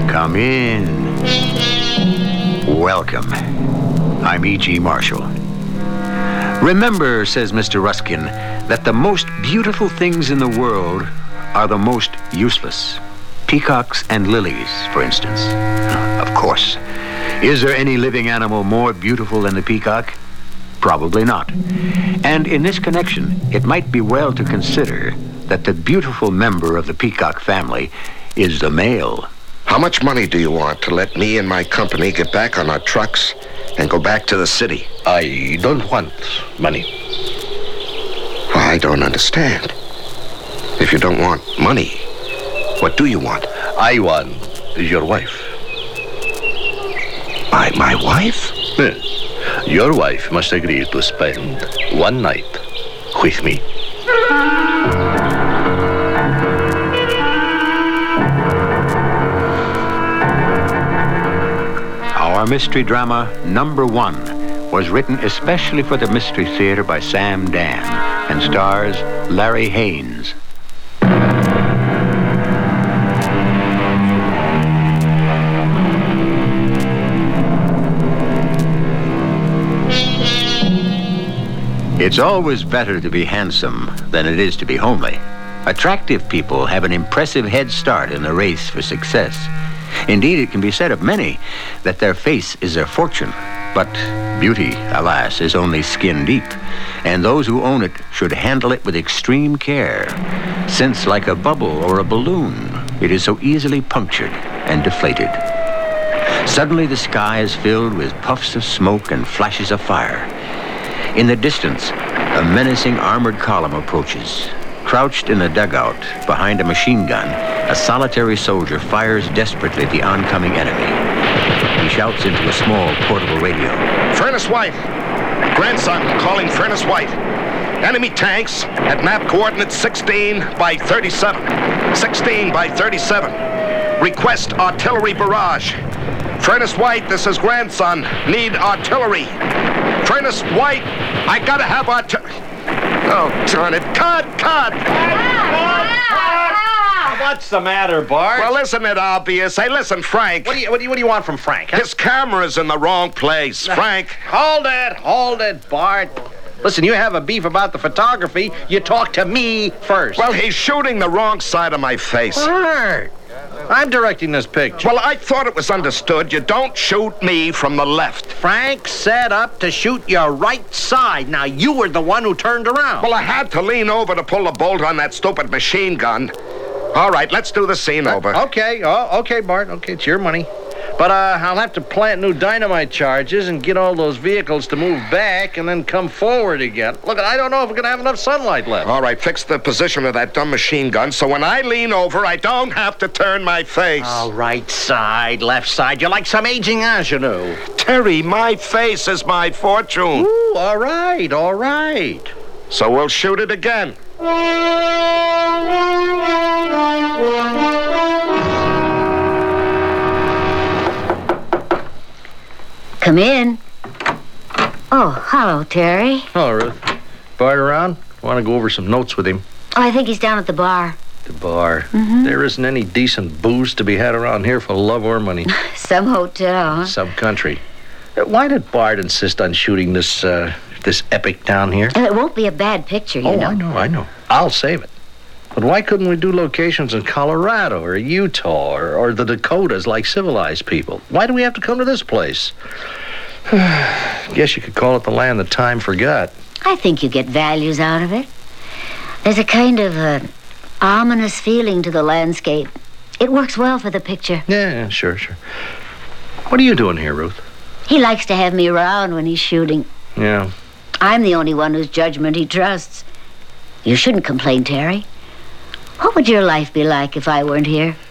Come in. Welcome. I'm E.G. Marshall. Remember, says Mr. Ruskin, that the most beautiful things in the world are the most useless. Peacocks and lilies, for instance. Of course. Is there any living animal more beautiful than the peacock? Probably not. And in this connection, it might be well to consider that the beautiful member of the peacock family is the male. How much money do you want to let me and my company get back on our trucks and go back to the city? I don't want money. Well, I don't understand. If you don't want money, what do you want? I want your wife. My wife? Yes. Your wife must agree to spend one night with me. Our mystery drama, Number One, was written especially for the Mystery Theater by Sam Dan and stars Larry Haynes. It's always better to be handsome than it is to be homely. Attractive people have an impressive head start in the race for success. Indeed, it can be said of many that their face is their fortune. But beauty, alas, is only skin deep. And those who own it should handle it with extreme care, since like a bubble or a balloon, it is so easily punctured and deflated. Suddenly the sky is filled with puffs of smoke and flashes of fire. In the distance, a menacing armored column approaches. Crouched in a dugout behind a machine gun, a solitary soldier fires desperately at the oncoming enemy. He shouts into a small portable radio. Furnace White. Grandson calling Furnace White. Enemy tanks at map coordinates 16 by 37. 16 by 37. Request artillery barrage. Furnace White, this is Grandson. Need artillery. Furnace White, I gotta have artillery. Oh, darn it. Cut! What's the matter, Bart? Well, isn't it obvious? Hey, listen, Frank. What do you want from Frank? Huh? His camera's in the wrong place. Frank. Hold it, Bart. Listen, you have a beef about the photography, you talk to me first. Well, he's shooting the wrong side of my face. Bart, I'm directing this picture. Well, I thought it was understood. You don't shoot me from the left. Frank set up to shoot your right side. Now, you were the one who turned around. Well, I had to lean over to pull the bolt on that stupid machine gun. All right, let's do the scene over. Okay, Bart. Okay, it's your money. But I'll have to plant new dynamite charges and get all those vehicles to move back and then come forward again. Look, I don't know if we're going to have enough sunlight left. All right, fix the position of that dumb machine gun so when I lean over, I don't have to turn my face. All right side, left side. You're like some aging ingenue. Terry, my face is my fortune. Ooh, all right. So we'll shoot it again. Come in. Oh, hello, Terry. Hello, Ruth. Bart around? Want to go over some notes with him. Oh, I think he's down at the bar. The bar? Mm-hmm. There isn't any decent booze to be had around here for love or money. Some hotel, huh? Some country. Why did Bart insist on shooting this epic down here? And it won't be a bad picture, you know. I know. I'll save it. But why couldn't we do locations in Colorado or Utah or the Dakotas like civilized people? Why do we have to come to this place? Guess you could call it the land that time forgot. I think you get values out of it. There's a kind of ominous feeling to the landscape. It works well for the picture. Yeah, sure. What are you doing here, Ruth? He likes to have me around when he's shooting. Yeah. I'm the only one whose judgment he trusts. You shouldn't complain, Terry. What would your life be like if I weren't here?